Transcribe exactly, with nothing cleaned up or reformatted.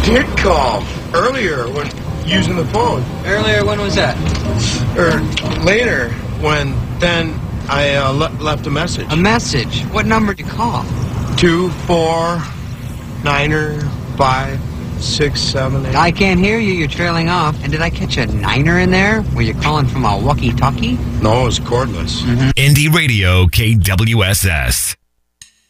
did call earlier when using the phone. Earlier, when was that? Or later, when then I uh, le left a message. A message? What number did you call? Two, four, niner, five, six, seven, eight. I can't hear you. You're trailing off. And did I catch a niner in there? Were you calling from a walkie-talkie? No, it was cordless. Mm-hmm. Indie Radio K W S S.